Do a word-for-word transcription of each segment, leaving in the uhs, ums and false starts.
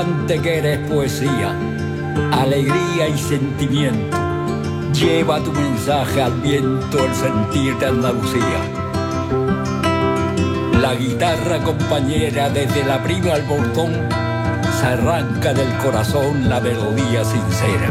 cante que eres poesía, alegría y sentimiento. Lleva tu mensaje al viento, el sentir de Andalucía. La guitarra compañera desde la prima al balcón, se arranca del corazón la melodía sincera.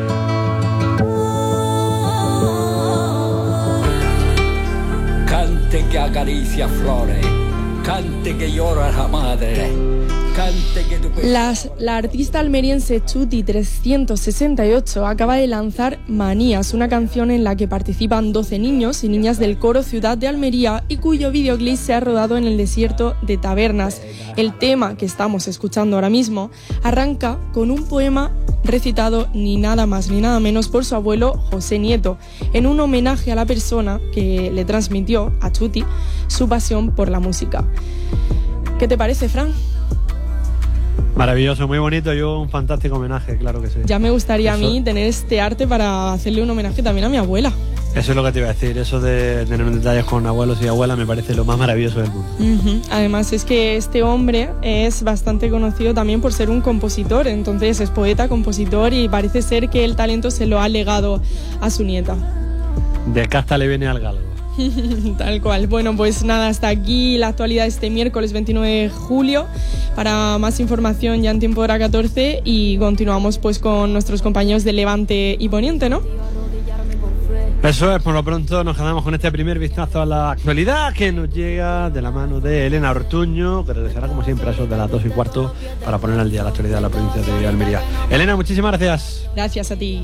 Cante que acaricia flores, cante que llora la madre, cante que tu... Las, la artista almeriense Chuti trescientos sesenta y ocho acaba de lanzar Manías, una canción en la que participan doce niños y niñas del coro Ciudad de Almería y cuyo videoclip se ha rodado en el desierto de Tabernas. El tema que estamos escuchando ahora mismo arranca con un poema recitado ni nada más ni nada menos por su abuelo José Nieto, en un homenaje a la persona que le transmitió a Chuti su pasión por la música. ¿Qué te parece, Fran? Maravilloso, muy bonito y un fantástico homenaje, claro que sí. Ya me gustaría eso, a mí tener este arte para hacerle un homenaje también a mi abuela. Eso es lo que te iba a decir, eso de tener detalles con abuelos y abuelas me parece lo más maravilloso del mundo. Uh-huh. Además es que este hombre es bastante conocido también por ser un compositor, entonces es poeta, compositor y parece ser que el talento se lo ha legado a su nieta. De casta le viene al galgo. Tal cual. Bueno, pues nada, hasta aquí la actualidad este miércoles veintinueve de julio. Para más información ya en tiempo hora catorce y continuamos pues con nuestros compañeros de Levante y Poniente, ¿no? Eso es, por lo pronto nos quedamos con este primer vistazo a la actualidad que nos llega de la mano de Elena Ortuño, que regresará como siempre a eso de las dos y cuarto para poner al día la actualidad de la provincia de Almería. Elena, muchísimas gracias. Gracias a ti.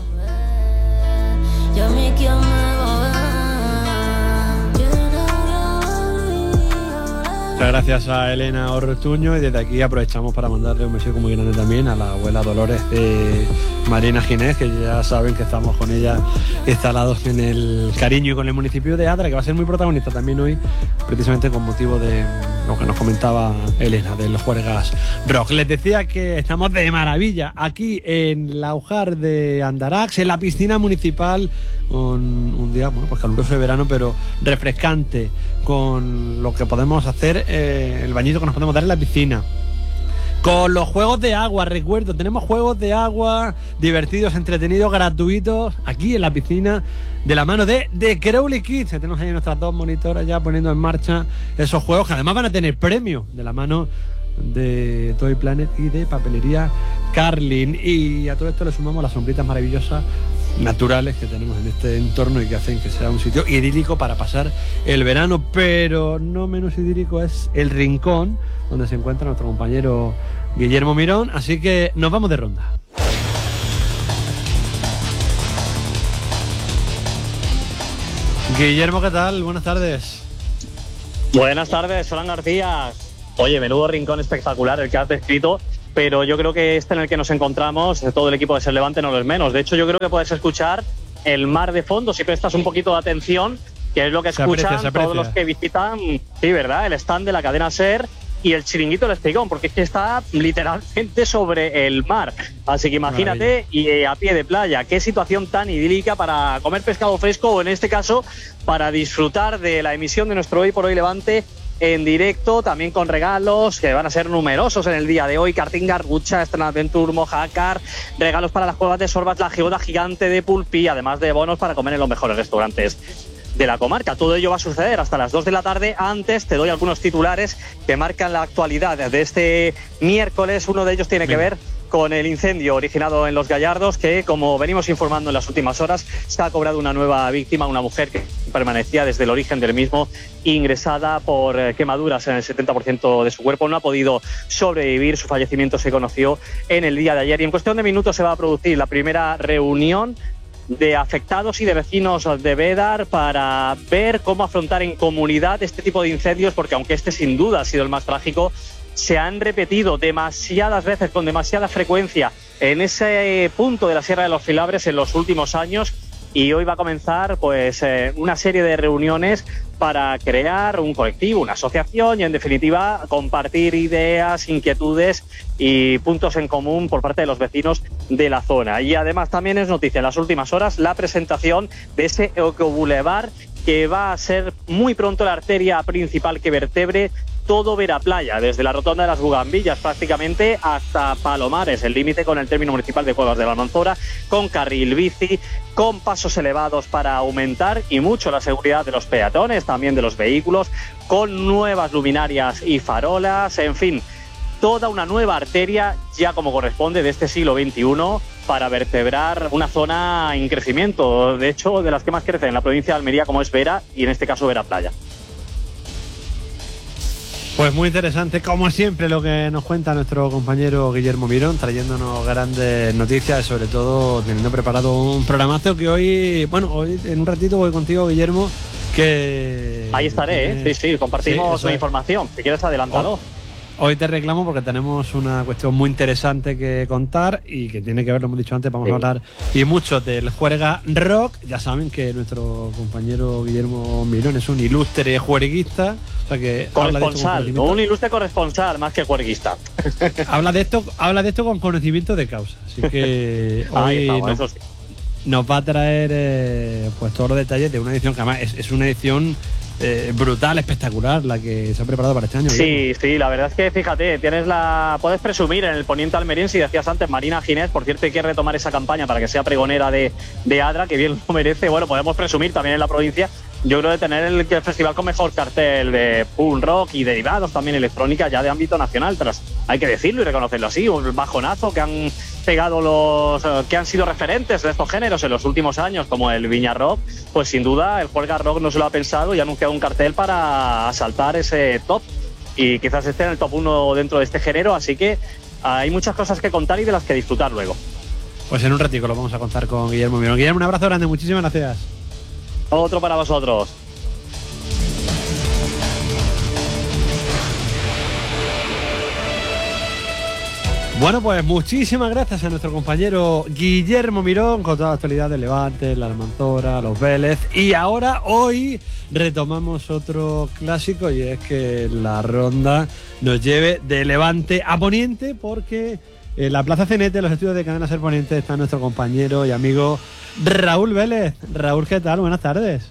Muchas gracias a Elena Ortuño y desde aquí aprovechamos para mandarle un beso muy grande también a la abuela Dolores de Marina Ginés, que ya saben que estamos con ella instalados en el cariño y con el municipio de Adra, que va a ser muy protagonista también hoy, precisamente con motivo de lo que nos comentaba Elena de los Juergas Rock. Les decía que estamos de maravilla aquí en la Ujar de Andarax, en la piscina municipal, con un día bueno, pues caluroso de verano, pero refrescante, con lo que podemos hacer, eh, el bañito que nos podemos dar en la piscina, con los juegos de agua. Recuerdo, tenemos juegos de agua divertidos, entretenidos, gratuitos aquí en la piscina, de la mano de The Crowley Kids. Tenemos ahí nuestras dos monitoras ya poniendo en marcha esos juegos que además van a tener premio, de la mano de Toy Planet y de Papelería Carlin. Y a todo esto le sumamos las sombritas maravillosas naturales que tenemos en este entorno y que hacen que sea un sitio idílico para pasar el verano, pero no menos idílico es el rincón donde se encuentra nuestro compañero Guillermo Mirón, así que nos vamos de ronda. Guillermo, ¿qué tal? Buenas tardes. Buenas tardes, Solán García. Oye, menudo rincón espectacular el que has descrito, pero yo creo que este en el que nos encontramos, todo el equipo de Ser Levante no lo es menos. De hecho, yo creo que puedes escuchar el mar de fondo si prestas un poquito de atención, que es lo que escuchan se aprecia, se aprecia. Todos los que visitan, sí, ¿verdad?, el stand de la cadena Ser y el chiringuito del Espigón, porque es que está literalmente sobre el mar. Así que imagínate, y eh, a pie de playa, qué situación tan idílica para comer pescado fresco, o en este caso, para disfrutar de la emisión de nuestro Hoy por Hoy Levante en directo, también con regalos que van a ser numerosos en el día de hoy. Karting Garbucha, Estrenadventur, Mojácar, regalos para las cuevas de Sorbas, la geoda gigante de Pulpí, además de bonos para comer en los mejores restaurantes de la comarca. Todo ello va a suceder hasta las dos de la tarde. Antes te doy algunos titulares que marcan la actualidad de este miércoles. Uno de ellos tiene que ver con el incendio originado en Los Gallardos, que, como venimos informando en las últimas horas, se ha cobrado una nueva víctima, una mujer que permanecía desde el origen del mismo ingresada por quemaduras en el setenta por ciento de su cuerpo. No ha podido sobrevivir. Su fallecimiento se conoció en el día de ayer y en cuestión de minutos se va a producir la primera reunión de afectados y de vecinos de Bédar para ver cómo afrontar en comunidad este tipo de incendios, porque aunque este sin duda ha sido el más trágico, se han repetido demasiadas veces, con demasiada frecuencia, en ese punto de la Sierra de los Filabres en los últimos años, y hoy va a comenzar pues eh, una serie de reuniones para crear un colectivo, una asociación y, en definitiva, compartir ideas, inquietudes y puntos en común por parte de los vecinos de la zona. Y además también es noticia en las últimas horas la presentación de ese Ecoboulevard, que va a ser muy pronto la arteria principal que vertebre todo Veraplaya, desde la rotonda de las Bugambillas prácticamente hasta Palomares, el límite con el término municipal de Cuevas de la Almanzora, con carril bici, con pasos elevados para aumentar y mucho la seguridad de los peatones, también de los vehículos, con nuevas luminarias y farolas, en fin, toda una nueva arteria ya como corresponde de este siglo veintiuno para vertebrar una zona en crecimiento, de hecho de las que más crecen en la provincia de Almería, como es Vera y en este caso Veraplaya. Pues muy interesante, como siempre, lo que nos cuenta nuestro compañero Guillermo Mirón, trayéndonos grandes noticias, sobre todo teniendo preparado un programazo que hoy, bueno, hoy en un ratito voy contigo, Guillermo, que... Ahí estaré, ¿eh? sí, sí, compartimos sí, la información, si quieres adelántalo. Oh. Hoy te reclamo porque tenemos una cuestión muy interesante que contar y que tiene que ver, lo hemos dicho antes, vamos sí. a hablar y mucho del Juerga Rock. Ya saben que nuestro compañero Guillermo Mirón es un ilustre juerguista. O sea que corresponsal, no un ilustre corresponsal más que juerguista. Habla de esto, habla de esto con conocimiento de causa. Así que hoy estamos, nos, eso sí. nos va a traer eh, pues todos los detalles de una edición que además es, es una edición Eh, brutal, espectacular la que se ha preparado para este año. Sí, digamos. sí, la verdad es que fíjate, tienes la puedes presumir en el poniente almeriense, y decías antes Marina Ginés, por cierto hay que retomar esa campaña para que sea pregonera de, de Adra, que bien lo merece. Bueno, podemos presumir también en la provincia, yo creo, de tener el, el festival con mejor cartel de punk rock y derivados, también electrónica, ya de ámbito nacional, tras, hay que decirlo y reconocerlo así, un bajonazo que han pegado los que han sido referentes de estos géneros en los últimos años, como el Viña Rock, pues sin duda el Juerga Rock no se lo ha pensado y ha anunciado un cartel para asaltar ese top y quizás esté en el top uno dentro de este género, así que hay muchas cosas que contar y de las que disfrutar luego. Pues en un ratico lo vamos a contar con Guillermo Mirón. Guillermo, un abrazo grande, muchísimas gracias. Otro para vosotros. Bueno, pues muchísimas gracias a nuestro compañero Guillermo Mirón con toda la actualidad del Levante, la Almanzora, los Vélez. Y ahora, hoy, retomamos otro clásico y es que la ronda nos lleve de Levante a Poniente, porque en la Plaza Cenete, en los estudios de Cadena Ser Poniente, está nuestro compañero y amigo Raúl Vélez. Raúl, ¿qué tal? Buenas tardes.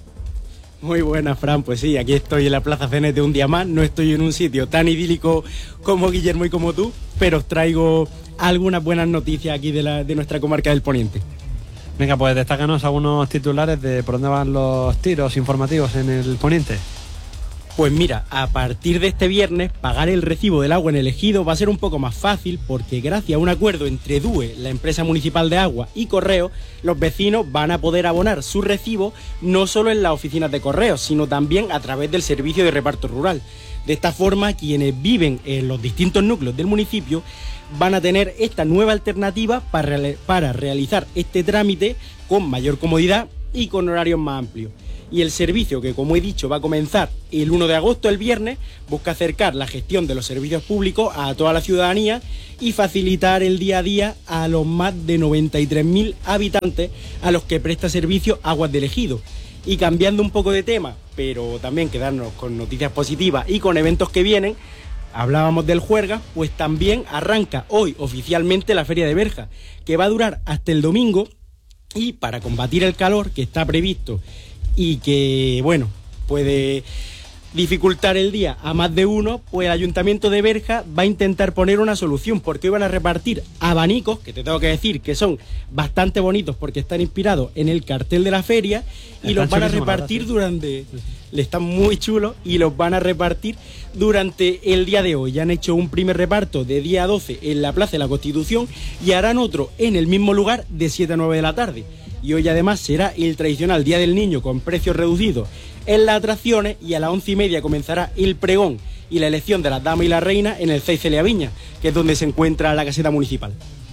Muy buenas, Fran. Pues sí, aquí estoy en la Plaza Cenete un día más. No estoy en un sitio tan idílico como Guillermo y como tú, pero os traigo algunas buenas noticias aquí de, la, de nuestra comarca del Poniente. Venga, pues destácanos algunos titulares de por dónde van los tiros informativos en el Poniente. Pues mira, a partir de este viernes, pagar el recibo del agua en el ejido va a ser un poco más fácil, porque gracias a un acuerdo entre DUE, la empresa municipal de agua, y Correo, los vecinos van a poder abonar su recibo no solo en las oficinas de Correos, sino también a través del servicio de reparto rural. De esta forma, quienes viven en los distintos núcleos del municipio van a tener esta nueva alternativa para, para realizar este trámite con mayor comodidad y con horarios más amplios. Y el servicio, que como he dicho va a comenzar el uno de agosto, el viernes, busca acercar la gestión de los servicios públicos a toda la ciudadanía y facilitar el día a día a los más de noventa y tres mil habitantes a los que presta servicio Aguas del Ejido. Y cambiando un poco de tema, pero también quedarnos con noticias positivas y con eventos que vienen, hablábamos del Juerga, pues también arranca hoy oficialmente la Feria de Berja, que va a durar hasta el domingo, y para combatir el calor que está previsto y que, bueno, puede dificultar el día a más de uno, pues el Ayuntamiento de Berja va a intentar poner una solución, porque hoy van a repartir abanicos, que te tengo que decir que son bastante bonitos porque están inspirados en el cartel de la feria, y los van a repartir durante... Le están muy chulos y los van a repartir durante el día de hoy. Ya han hecho un primer reparto de diez a doce en la Plaza de la Constitución y harán otro en el mismo lugar de siete a nueve de la tarde. Y hoy además será el tradicional Día del Niño con precios reducidos en las atracciones, y a las once y media comenzará el pregón y la elección de las damas y la reina en el C I Celia Viña, que es donde se encuentra la caseta municipal.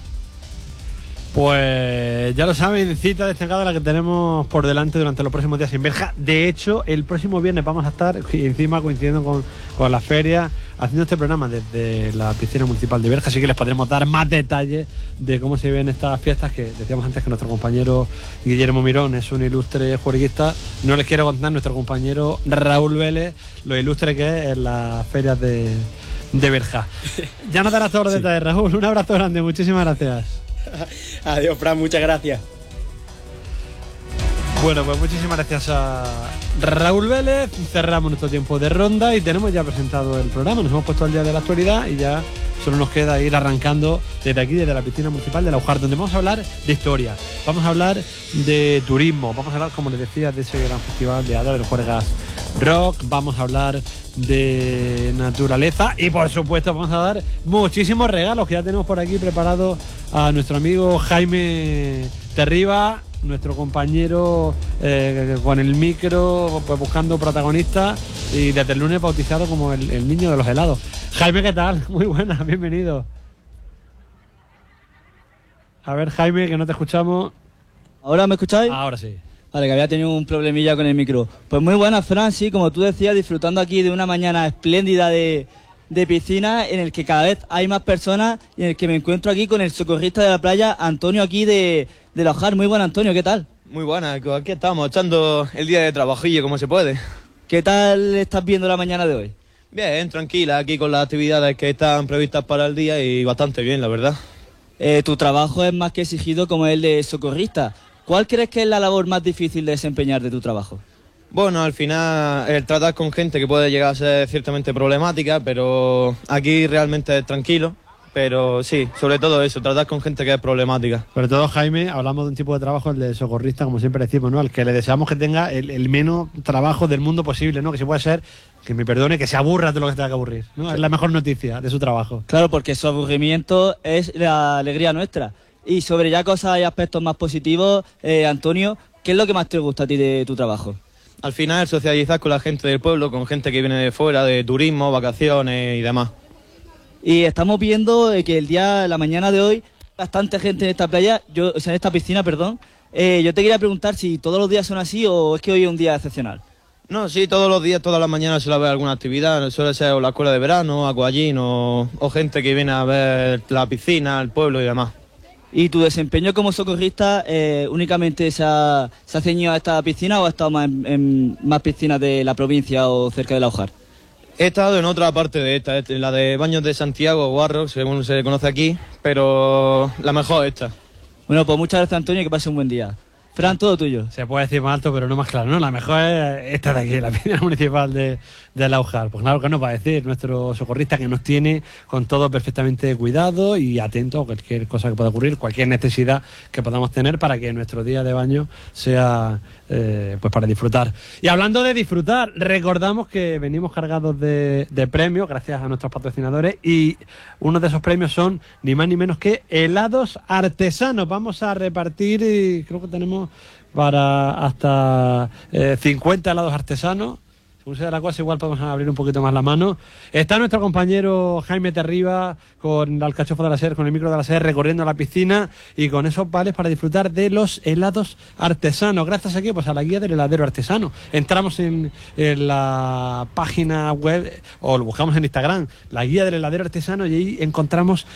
Pues ya lo saben, cita destacada la que tenemos por delante durante los próximos días en Berja. De hecho, el próximo viernes vamos a estar encima coincidiendo con, con la feria, haciendo este programa desde la piscina municipal de Berja, así que les podremos dar más detalles de cómo se ven estas fiestas, que decíamos antes que nuestro compañero Guillermo Mirón es un ilustre juerguista. No les quiero contar nuestro compañero Raúl Vélez lo ilustre que es en las ferias de, de Berja. Ya nos darás todos los sí. detalles, Raúl. Un abrazo grande, muchísimas gracias. Adiós, Fran, muchas gracias. Bueno, pues muchísimas gracias a Raúl Vélez. Cerramos nuestro tiempo de ronda y tenemos ya presentado el programa. Nos hemos puesto al día de la actualidad y ya solo nos queda ir arrancando desde aquí, desde la piscina municipal de Laujar, donde vamos a hablar de historia, vamos a hablar de turismo, vamos a hablar, como les decía, de ese gran festival de Ada del Juergas Rock, vamos a hablar de naturaleza y por supuesto vamos a dar muchísimos regalos que ya tenemos por aquí preparados a nuestro amigo Jaime Terriba, nuestro compañero eh, con el micro, pues buscando protagonistas y desde el lunes bautizado como el, el niño de los helados. Jaime, ¿qué tal? Muy buenas, bienvenido. A ver, Jaime, que no te escuchamos. ¿Ahora me escucháis? Ahora sí. Vale, que había tenido un problemilla con el micro. Pues muy buenas, Fran, sí, como tú decías, disfrutando aquí de una mañana espléndida de, de piscina en el que cada vez hay más personas y en el que me encuentro aquí con el socorrista de la playa, Antonio, aquí de, de Laujar. Muy buena, Antonio, ¿qué tal? Muy buena, aquí estamos, echando el día de trabajillo como se puede. ¿Qué tal estás viendo la mañana de hoy? Bien, tranquila, aquí con las actividades que están previstas para el día y bastante bien, la verdad. Eh, tu trabajo es más que exigido como el de socorrista. ¿Cuál crees que es la labor más difícil de desempeñar de tu trabajo? Bueno, al final el tratar con gente que puede llegar a ser ciertamente problemática, pero aquí realmente es tranquilo. Pero sí, sobre todo eso, tratar con gente que es problemática. Sobre todo, Jaime, hablamos de un tipo de trabajo, el de socorrista, como siempre decimos, ¿no? Al que le deseamos que tenga el, el menos trabajo del mundo posible, ¿no? Que si puede ser, que me perdone, que se aburra de lo que se tenga que aburrir, ¿no? Es la mejor noticia de su trabajo. Claro, porque su aburrimiento es la alegría nuestra. Y sobre ya cosas y aspectos más positivos, eh, Antonio, ¿qué es lo que más te gusta a ti de tu trabajo? Al final, socializar con la gente del pueblo, con gente que viene de fuera, de turismo, vacaciones y demás. Y estamos viendo que el día, la mañana de hoy, bastante gente en esta playa, yo, o sea, en esta piscina, perdón. Eh, yo te quería preguntar si todos los días son así o es que hoy es un día excepcional. No, sí, todos los días, todas las mañanas suele haber alguna actividad, suele ser o la escuela de verano, aquagym o, o gente que viene a ver la piscina, el pueblo y demás. ¿Y tu desempeño como socorrista eh, únicamente se ha, se ha ceñido a esta piscina o ha estado más en, en más piscinas de la provincia o cerca de Laujar? He estado en otra parte de esta, en la de Baños de Santiago, Guarro, según se conoce aquí, pero la mejor esta. Bueno, pues muchas gracias, Antonio, y que pase un buen día. Fran, todo tuyo. Se puede decir más alto, pero no más claro, ¿no? La mejor es esta de aquí, la piscina municipal de, de Laujar. Pues claro, ¿qué nos va a decir nuestro socorrista, que nos tiene con todo perfectamente cuidado y atento a cualquier cosa que pueda ocurrir, cualquier necesidad que podamos tener para que nuestro día de baño sea eh, pues para disfrutar. Y hablando de disfrutar, recordamos que venimos cargados de, de premios gracias a nuestros patrocinadores y uno de esos premios son ni más ni menos que helados artesanos. Vamos a repartir y creo que tenemos para hasta eh, cincuenta helados artesanos. Según sea la cosa, igual podemos abrir un poquito más la mano. Está nuestro compañero Jaime Terriba con la alcachofa de la S E R, con el micro de la S E R, recorriendo la piscina y con esos vales para disfrutar de los helados artesanos. Gracias aquí pues a la guía del heladero artesano. Entramos en, en la página web o lo buscamos en Instagram, la guía del heladero artesano, y ahí encontramos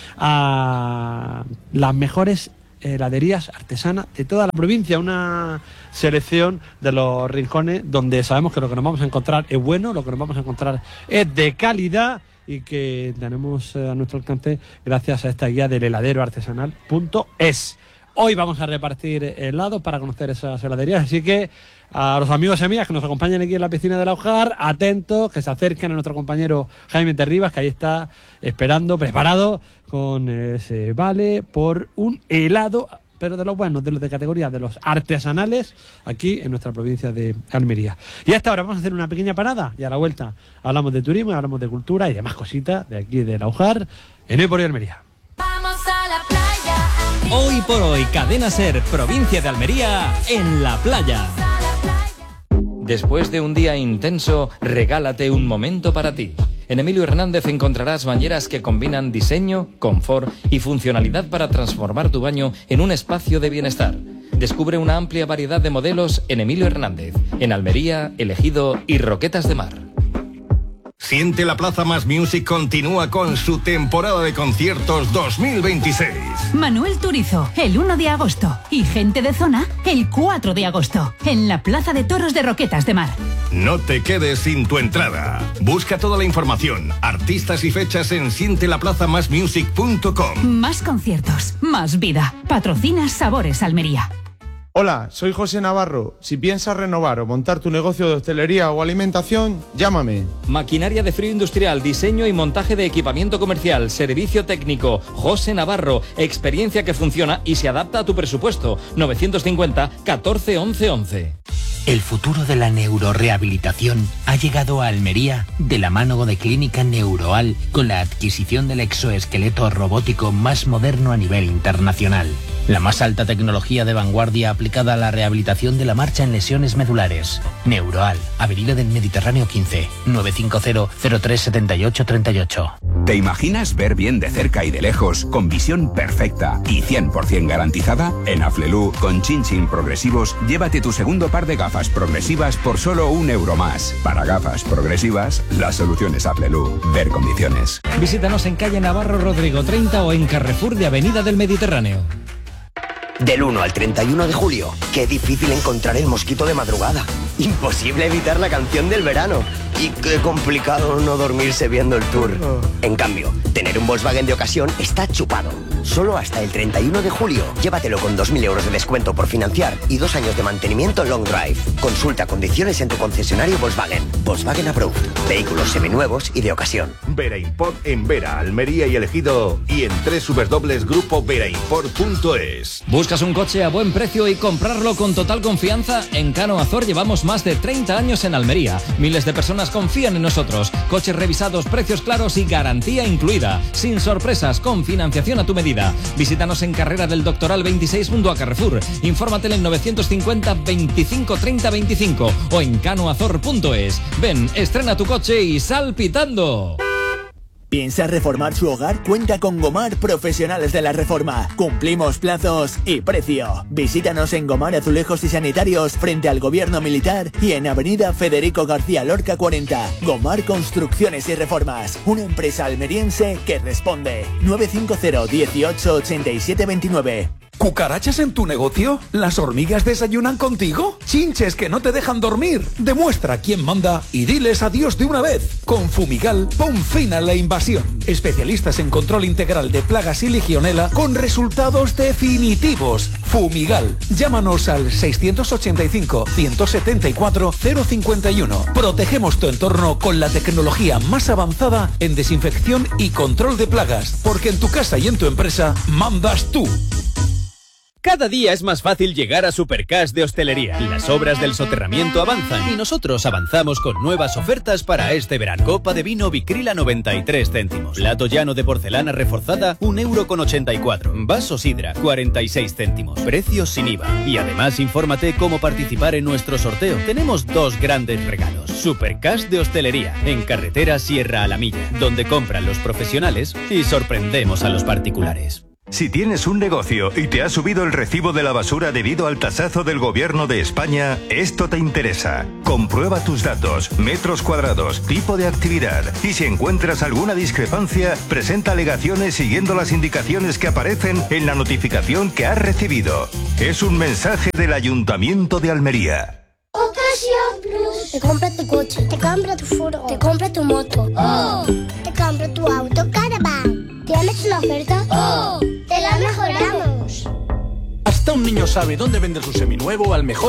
a las mejores heladerías artesanas de toda la provincia, una selección de los rincones donde sabemos que lo que nos vamos a encontrar es bueno, lo que nos vamos a encontrar es de calidad y que tenemos a nuestro alcance gracias a esta guía del heladero artesanal punto es. Hoy vamos a repartir helados para conocer esas heladerías, así que a los amigos y amigas que nos acompañan aquí en la piscina de Laujar, atentos, que se acerquen a nuestro compañero Jaime Terribas, que ahí está esperando, preparado, con ese vale por un helado, pero de los buenos, de los de categoría, de los artesanales, aquí en nuestra provincia de Almería. Y hasta ahora vamos a hacer una pequeña parada y a la vuelta hablamos de turismo, hablamos de cultura y demás cositas de aquí de Laujar, en Hoy por Hoy Almería. Vamos a la playa. Hoy por Hoy, Cadena SER, provincia de Almería, en la playa. Después de un día intenso, regálate un momento para ti. En Emilio Hernández encontrarás bañeras que combinan diseño, confort y funcionalidad para transformar tu baño en un espacio de bienestar. Descubre una amplia variedad de modelos en Emilio Hernández, en Almería, El Ejido y Roquetas de Mar. Siente la Plaza Más Music continúa con su temporada de conciertos dos mil veintiséis. Manuel Turizo, el uno de agosto. Y Gente de Zona, el cuatro de agosto. En la Plaza de Toros de Roquetas de Mar. No te quedes sin tu entrada. Busca toda la información, artistas y fechas en siente la plaza más music punto com. Más conciertos, más vida. Patrocina Sabores Almería. Hola, soy José Navarro. Si piensas renovar o montar tu negocio de hostelería o alimentación, llámame. Maquinaria de frío industrial, diseño y montaje de equipamiento comercial, servicio técnico. José Navarro, experiencia que funciona y se adapta a tu presupuesto. novecientos cincuenta, catorce, once, once. El futuro de la neurorehabilitación ha llegado a Almería de la mano de Clínica Neuroal con la adquisición del exoesqueleto robótico más moderno a nivel internacional. La más alta tecnología de vanguardia aplicada a la rehabilitación de la marcha en lesiones medulares. Neuroal, Avenida del Mediterráneo quince, nueve cinco cero, cero tres siete ocho tres ocho. ¿Te imaginas ver bien de cerca y de lejos, con visión perfecta y cien por ciento garantizada? En Aflelu, con Chin Chin Progresivos, llévate tu segundo par de gafas progresivas por solo un euro más. Para gafas progresivas, la solución es Aflelu. Ver condiciones. Visítanos en calle Navarro Rodrigo treinta o en Carrefour de Avenida del Mediterráneo. Del uno al treinta y uno de julio, qué difícil encontrar el mosquito de madrugada. Imposible evitar la canción del verano. Y qué complicado no dormirse viendo el tour. En cambio, tener un Volkswagen de ocasión está chupado. Solo hasta el treinta y uno de julio, llévatelo con dos mil euros de descuento por financiar y dos años de mantenimiento long drive. Consulta condiciones en tu concesionario Volkswagen. Volkswagen Approved. Vehículos seminuevos y de ocasión. Vera Import en Vera, Almería y El Ejido y en doble u doble u doble u punto grupo vera import punto es. ¿Buscas un coche a buen precio y comprarlo con total confianza? En Cano Azor llevamos más de treinta años en Almería. Miles de personas confían en nosotros. Coches revisados, precios claros y garantía incluida. Sin sorpresas, con financiación a tu medida. Visítanos en Carrera del Doctoral veintiséis junto a Carrefour. Infórmate en el novecientos cincuenta, veinticinco, treinta, veinticinco o en canoazor punto es. Ven, estrena tu coche y sal pitando. ¿Piensa reformar su hogar? Cuenta con Gomar Profesionales de la Reforma. Cumplimos plazos y precio. Visítanos en Gomar Azulejos y Sanitarios frente al Gobierno Militar y en Avenida Federico García Lorca cuarenta. Gomar Construcciones y Reformas. Una empresa almeriense que responde. nueve cinco cero, dieciocho, ochenta y siete veintinueve. ¿Cucarachas en tu negocio? ¿Las hormigas desayunan contigo? ¿Chinches que no te dejan dormir? Demuestra quién manda y diles adiós de una vez. Con Fumigal, pon fin a la invasión. Especialistas en control integral de plagas y legionela con resultados definitivos. Fumigal. Llámanos al seiscientos ochenta y cinco, ciento setenta y cuatro, cero cincuenta y uno. Protegemos tu entorno con la tecnología más avanzada en desinfección y control de plagas. Porque en tu casa y en tu empresa mandas tú. Cada día es más fácil llegar a Supercash de Hostelería. Las obras del soterramiento avanzan y nosotros avanzamos con nuevas ofertas para este verano. Copa de vino Vicrila noventa y tres céntimos. Plato llano de porcelana reforzada un euro con ochenta y cuatro. Vaso sidra cuarenta y seis céntimos. Precios sin I V A. Y además infórmate cómo participar en nuestro sorteo. Tenemos dos grandes regalos. Supercash de Hostelería en carretera Sierra a la Milla, donde compran los profesionales y sorprendemos a los particulares. Si tienes un negocio y te ha subido el recibo de la basura debido al tasazo del Gobierno de España, esto te interesa. Comprueba tus datos, metros cuadrados, tipo de actividad y si encuentras alguna discrepancia, presenta alegaciones siguiendo las indicaciones que aparecen en la notificación que has recibido. Es un mensaje del Ayuntamiento de Almería. Ocasión Plus. Te compra tu coche, te compra tu furgo, te compra tu moto. Oh. Te compra tu auto Caravan. ¿Tienes una oferta? ¡Oh! ¡Te la mejoramos! Hasta un niño sabe dónde vender su seminuevo al mejor